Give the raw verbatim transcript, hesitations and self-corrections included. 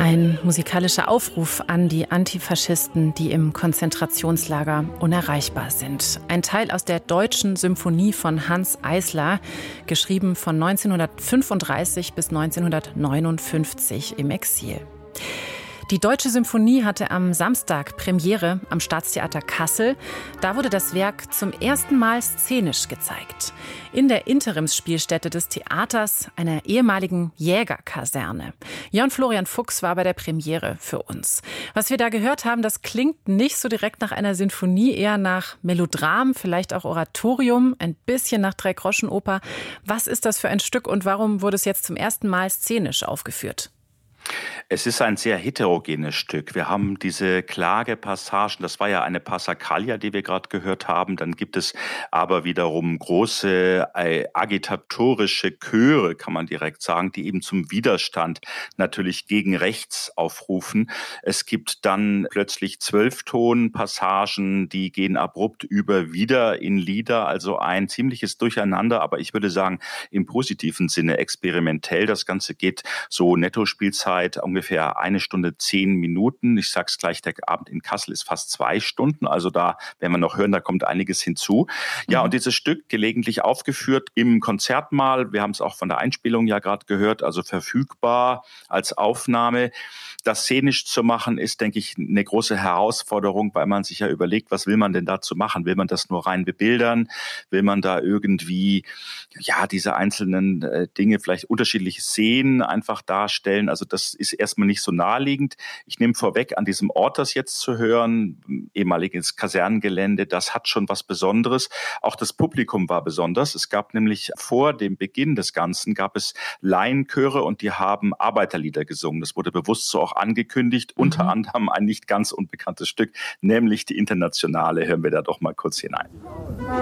Ein musikalischer Aufruf an die Antifaschisten, die im Konzentrationslager unerreichbar sind. Ein Teil aus der Deutschen Symphonie von Hanns Eisler, geschrieben von neunzehnhundertfünfunddreißig bis neunzehnhundertneunundfünfzig im Exil. Die Deutsche Symphonie hatte am Samstag Premiere am Staatstheater Kassel. Da wurde das Werk zum ersten Mal szenisch gezeigt. In der Interimsspielstätte des Theaters, einer ehemaligen Jägerkaserne. Jörn Florian Fuchs war bei der Premiere für uns. Was wir da gehört haben, das klingt nicht so direkt nach einer Sinfonie, eher nach Melodram, vielleicht auch Oratorium, ein bisschen nach Dreigroschenoper. Was ist das für ein Stück und warum wurde es jetzt zum ersten Mal szenisch aufgeführt? Es ist ein sehr heterogenes Stück. Wir haben diese Klagepassagen, das war ja eine Passacaglia, die wir gerade gehört haben. Dann gibt es aber wiederum große äh, agitatorische Chöre, kann man direkt sagen, die eben zum Widerstand natürlich gegen rechts aufrufen. Es gibt dann plötzlich Zwölftonpassagen, die gehen abrupt über wieder in Lieder, also ein ziemliches Durcheinander, aber ich würde sagen, im positiven Sinne experimentell. Das Ganze geht so Nettospielzeit ungefähr eine Stunde, zehn Minuten. Ich sag's gleich, der Abend in Kassel ist fast zwei Stunden. Also da werden wir noch hören, da kommt einiges hinzu. Ja, mhm. Und dieses Stück gelegentlich aufgeführt im Konzertmahl. Wir haben es auch von der Einspielung ja gerade gehört, also verfügbar als Aufnahme. Das szenisch zu machen, ist, denke ich, eine große Herausforderung, weil man sich ja überlegt, was will man denn dazu machen? Will man das nur rein bebildern? Will man da irgendwie, ja, diese einzelnen äh, Dinge, vielleicht unterschiedliche Szenen einfach darstellen? Also das ist erstmal nicht so naheliegend. Ich nehme vorweg, an diesem Ort das jetzt zu hören, ehemaliges Kasernengelände, das hat schon was Besonderes. Auch das Publikum war besonders. Es gab nämlich vor dem Beginn des Ganzen, gab es Laienchöre und die haben Arbeiterlieder gesungen. Das wurde bewusst so auch angekündigt. Mhm. Unter anderem ein nicht ganz unbekanntes Stück, nämlich die Internationale. Hören wir da doch mal kurz hinein.